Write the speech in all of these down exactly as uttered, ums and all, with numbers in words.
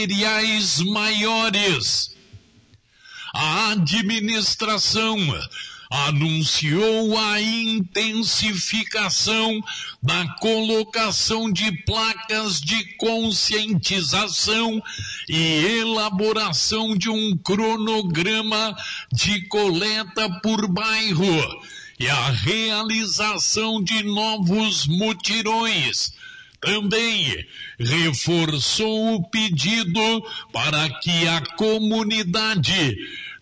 materiais maiores. A administração anunciou a intensificação da colocação de placas de conscientização e elaboração de um cronograma de coleta por bairro e a realização de novos mutirões. Também reforçou o pedido para que a comunidade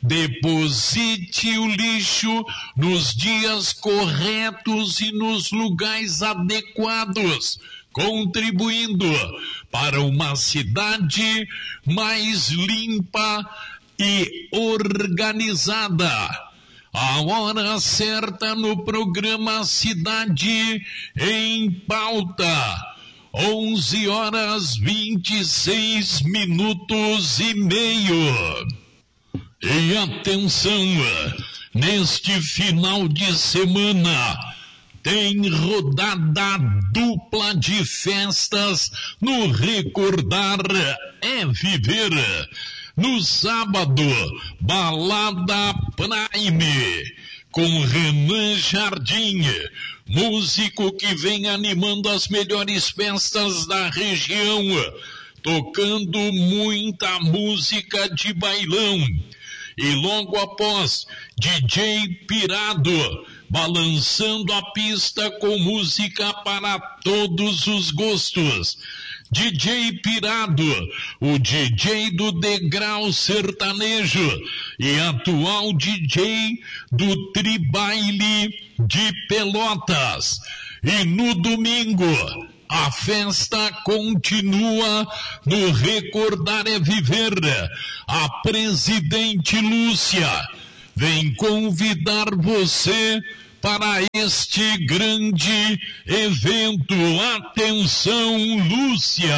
deposite o lixo nos dias corretos e nos lugares adequados, contribuindo para uma cidade mais limpa e organizada. A hora certa no programa Cidade em Pauta. onze horas vinte e seis minutos e meio. E atenção, neste final de semana tem rodada dupla de festas no Recordar é Viver. No sábado, Balada Prime, com Renan Jardim, músico que vem animando as melhores festas da região, tocando muita música de bailão. E logo após, D J Pirado, balançando a pista com música para todos os gostos. D J Pirado, o D J do degrau sertanejo e atual D J do Tribaile de Pelotas. E no domingo, a festa continua no Recordar é Viver. A Presidente Lúcia vem convidar você para este grande evento. Atenção, Lúcia!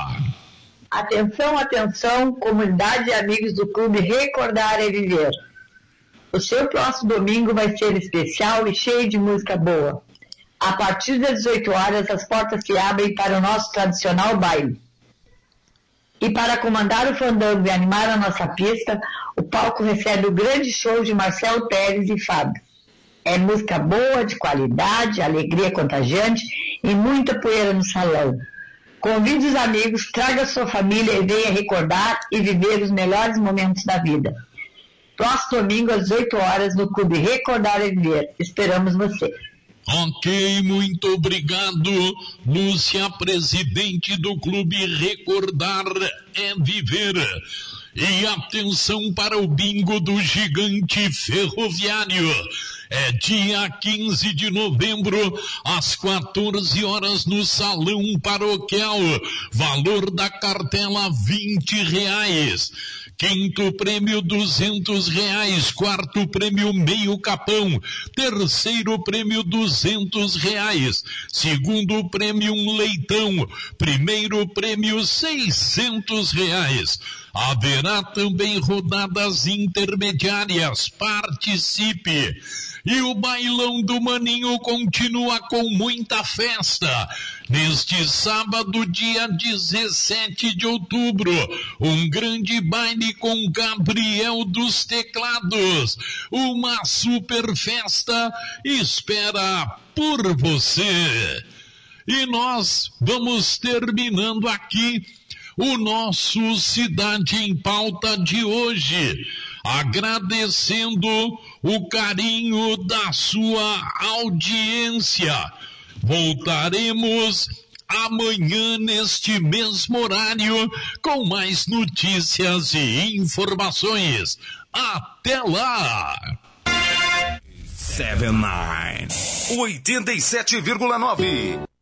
Atenção, atenção, comunidade e amigos do Clube Recordar é Viver. O seu próximo domingo vai ser especial e cheio de música boa. A partir das dezoito horas, as portas se abrem para o nosso tradicional baile. E para comandar o fandango e animar a nossa pista, o palco recebe o grande show de Marcelo Pérez e Fábio. É música boa, de qualidade, alegria contagiante e muita poeira no salão. Convide os amigos, traga sua família e venha recordar e viver os melhores momentos da vida. Próximo domingo às dezoito horas no Clube Recordar e Viver. Esperamos você. Ok, muito obrigado, Lúcia, presidente do Clube Recordar é Viver. E atenção para o bingo do Gigante Ferroviário. É dia quinze de novembro, às quatorze horas, no Salão Paroquial. Valor da cartela vinte reais. Quinto prêmio duzentos reais, quarto prêmio meio capão, terceiro prêmio duzentos reais, segundo prêmio um leitão, primeiro prêmio seiscentos reais. Haverá também rodadas intermediárias, participe! E o bailão do Maninho continua com muita festa. Neste sábado, dia dezessete de outubro, um grande baile com Gabriel dos Teclados. Uma super festa espera por você. E nós vamos terminando aqui o nosso Cidade em Pauta de hoje, agradecendo o carinho da sua audiência. Voltaremos amanhã neste mesmo horário com mais notícias e informações. Até lá! setenta e nove, oitenta e sete vírgula nove